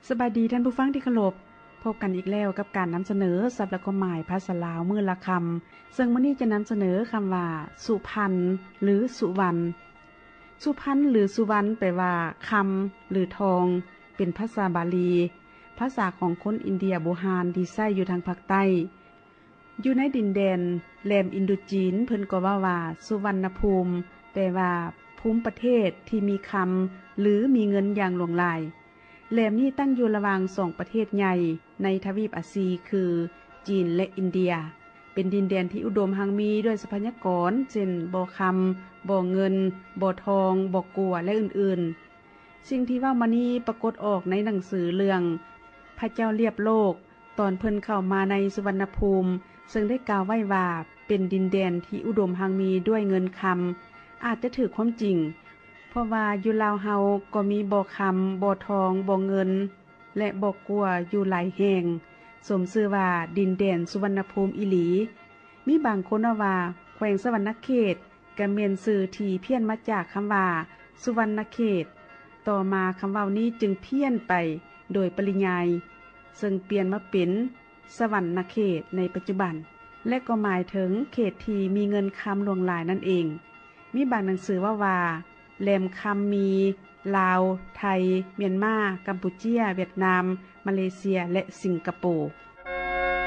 สบายดีท่านผู้ฟังที่เคารพพบกันอีกแล้วกับการนำเสนอศัพท์และความหมายภาษาลาวมื้อละคำซึ่งมื้อนี้จะนำเสนอคำว่าสุพรรณหรือสุวรรณสุพรรณหรือสุวรรณแปลว่าคำหรือทองเป็นภาษาบาลีภาษาของคนอินเดียโบราณที่ใช้อยู่ทางภาคใต้อยู่ในดินแดนแหลมอินโดจีนเพิ่นก็ว่าสุวรรณภูมิแปลว่าภูมิประเทศที่มีคำหรือมีเงินอย่างหลวงหลายแหลมนี้ตั้งอยู่ระหว่าง2ประเทศใหญ่ในทวีปอาซีคือจีนและอินเดียเป็นดินแดนที่อุดมหังมีด้วยทรัพยากรเช่นบ่อคำบ่อเงินบ่อทองบ่อกัวและอื่นๆสิ่งที่ว่ามานี้ปรากฏออกในหนังสือเรื่องพระเจ้าเรียบโลกตอนเพิ่นเข้ามาในสุวรรณภูมิซึ่งได้กล่าวไว้ว่าเป็นดินแดนที่อุดมหังมีด้วยเงินคำอาจจะถือความจริงเพราะว่าอยู่ลาวเฮาก็มีบ่อคำบ่อทองบ่อเงินและบ่อกัวอยู่หลายแห่งสมชื่อว่าดินแดนสุวรรณภูมิอีหลีมีบางคนว่าแขวงสวรรณเขตก็แม่นชื่อที่เพี้ยนมาจากคำว่าสุวรรณเขตต่อมาคำเว้านี้จึงเพี้ยนไปโดยปริยายซึ่งเปลี่ยนมาเป็นสวรรณเขตในปัจจุบันและก็หมายถึงเขตที่มีเงินคำหลวงหลายนั่นเองมีบางหนังสือว่าแหลมคำมีลาวไทยเมียนมากัมพูเชียเวียดนามมาเลเซียและสิงคโปร์